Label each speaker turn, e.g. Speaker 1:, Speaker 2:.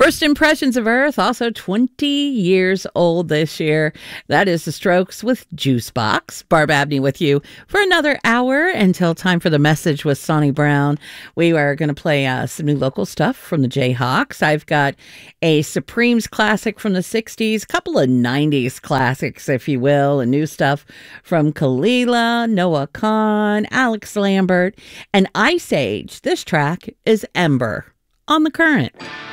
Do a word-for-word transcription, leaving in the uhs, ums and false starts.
Speaker 1: First Impressions of Earth, also twenty years old this year. That is The Strokes with Juicebox. Barb Abney with you for another hour until time for The Message with Sonny Brown. We are going to play uh, some new local stuff from the Jayhawks. I've got a Supremes classic from the sixties, a couple of nineties classics, if you will, and new stuff from Kalila, Noah Kahan, Alex Lambert, and Ice Age. This track is Ember on The Current.